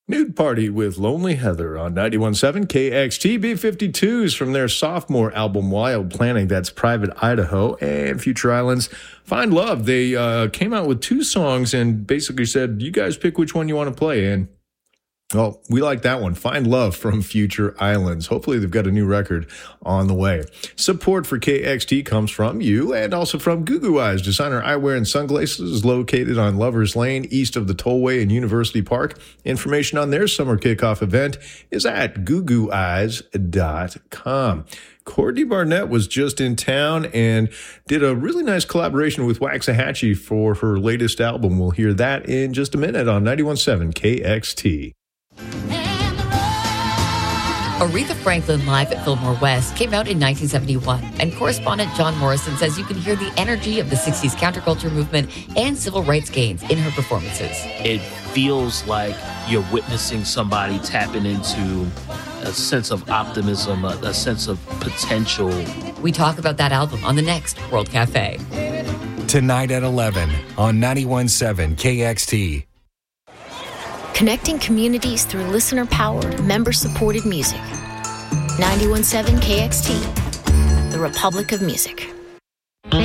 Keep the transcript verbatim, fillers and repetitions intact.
Nude Party with Lonely Heather on ninety-one point seven K X T. B fifty-twos from their sophomore album Wild Planning, that's Private Idaho, and Future Islands, Find Love. They uh, came out with two songs and basically said, you guys pick which one you want to play. And well, we like that one, Find Love from Future Islands. Hopefully they've got a new record on the way. Support for K X T comes from you and also from Goo Goo Eyes, designer eyewear and sunglasses located on Lovers Lane, east of the Tollway in University Park. Information on their summer kickoff event is at goo goo eyes dot com. Courtney Barnett was just in town and did a really nice collaboration with Waxahachie for her latest album. We'll hear that in just a minute on ninety-one point seven K X T. Aretha Franklin Live at Fillmore West came out in nineteen seventy-one, and correspondent John Morrison says you can hear the energy of the sixties counterculture movement and civil rights gains in her performances. It feels like you're witnessing somebody tapping into a sense of optimism, a, a sense of potential. We talk about that album on the next World Cafe. Tonight at eleven on ninety-one point seven K X T. Connecting communities through listener-powered, member-supported music. ninety-one point seven K X T, the Republic of Music.